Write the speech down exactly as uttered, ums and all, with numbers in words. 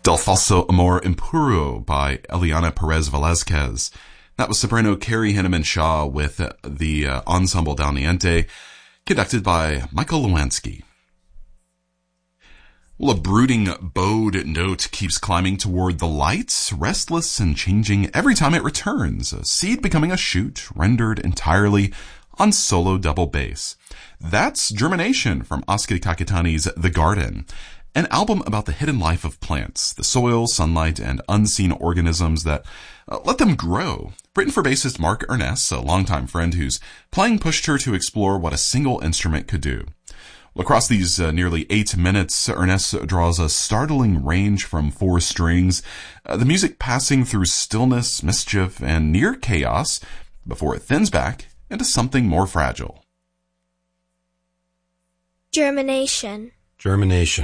Del Falso Amor Impuro by Eliana Perez Velázquez. That was soprano Carrie Hinneman Shaw with the uh, Ensemble Dal Niente, conducted by Michael Lewansky. Well, a brooding bowed note keeps climbing toward the lights, restless and changing every time it returns, a seed becoming a shoot, rendered entirely on solo double bass. That's Germination from Oskari Kakitani's The Garden, an album about the hidden life of plants, the soil, sunlight, and unseen organisms that uh, let them grow. Written for bassist Mark Ernest, a longtime friend whose playing pushed her to explore what a single instrument could do. Well, across these uh, nearly eight minutes, Ernest draws a startling range from four strings, uh, the music passing through stillness, mischief, and near chaos before it thins back into something more fragile. Germination. Germination.